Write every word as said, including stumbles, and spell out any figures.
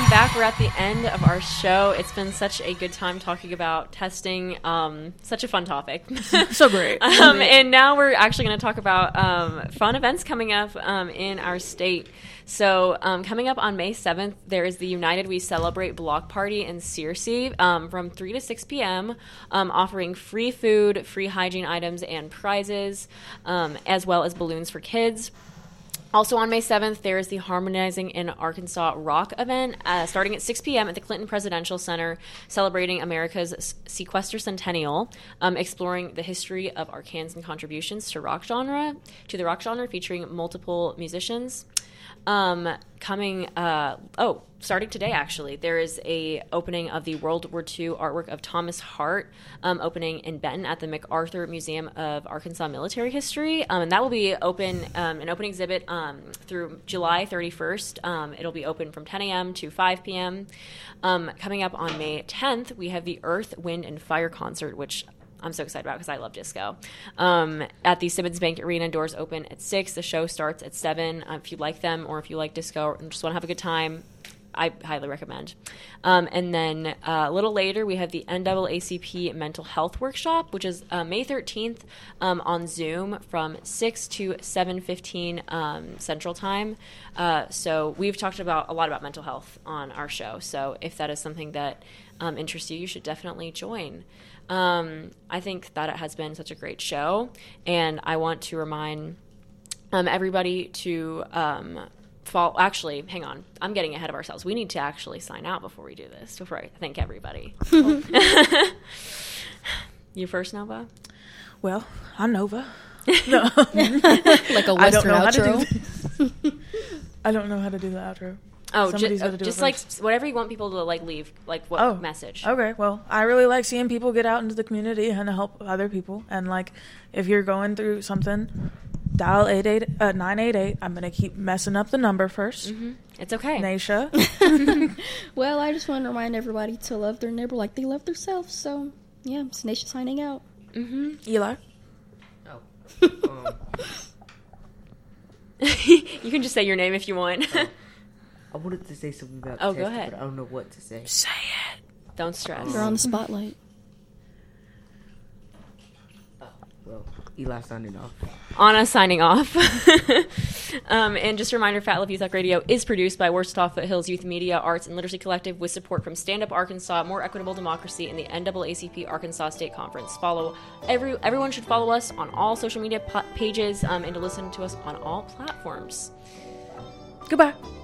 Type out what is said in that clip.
back. We're at the end of our show. It's been such a good time talking about testing. Um, such a fun topic. So great. um, and now we're actually going to talk about um, fun events coming up um, in our state. So um, coming up on May seventh, there is the United We Celebrate block party in Searcy um, from three to six p.m., um, offering free food, free hygiene items, and prizes, um, as well as balloons for kids. Also on May seventh, there is the Harmonizing in Arkansas Rock event uh, starting at six p.m. at the Clinton Presidential Center, celebrating America's sequester centennial, um, exploring the history of Arkansan contributions to rock genre, to the rock genre, featuring multiple musicians. Um, coming, uh, oh, starting today, actually, there is a opening of the World War Two artwork of Thomas Hart, um, opening in Benton at the MacArthur Museum of Arkansas Military History. Um, and that will be open, um, an open exhibit, um, through July thirty-first. Um, it'll be open from ten a.m. to five p.m. Um, coming up on May tenth, we have the Earth, Wind, and Fire concert, which I'm so excited about because I love disco. Um, at the Simmons Bank Arena, doors open at six. The show starts at seven. Uh, if you like them or if you like disco and just want to have a good time, I highly recommend. Um, and then uh, a little later, we have the N double A C P Mental Health Workshop, which is uh, May thirteenth um, on Zoom from six to seven fifteen um, Central Time. Uh, so we've talked about a lot about mental health on our show. So if that is something that um, interests you, you should definitely join. Um, I think that it has been such a great show, and I want to remind um, everybody to um, follow. Actually, hang on. I'm getting ahead of ourselves. We need to actually sign out before we do this, before I thank everybody. You first, Nova? Well, I'm Nova. No. Like a Western I don't know outro. How to do this. I don't know how to do the outro. Oh, Somebody's ju- gotta do just it like first. whatever you want people to like leave, like what Oh, message. Okay, well, I really like seeing people get out into the community and help other people. And like, if you're going through something, dial eight eight uh, nine eight eight. I'm gonna keep messing up the number first. Mm-hmm. It's okay. Naisha. Well, I just want to remind everybody to love their neighbor like they love themselves. So, yeah, it's Naisha signing out. Mm-hmm. Eli. Oh. Um, You can just say your name if you want. oh. I wanted to say something about Oh, go testing, ahead. but I don't know what to say. Say it. Don't stress. You're on the spotlight. Oh, well, Eli signing off. Anna signing off. um, and just a reminder, Fat Love Youth Talk Radio is produced by Wichita Foothills Youth Media, Arts, and Literacy Collective with support from Stand Up Arkansas, More Equitable Democracy, and the N double A C P Arkansas State Conference. Follow every Everyone should follow us on all social media pa- pages um, and to listen to us on all platforms. Goodbye.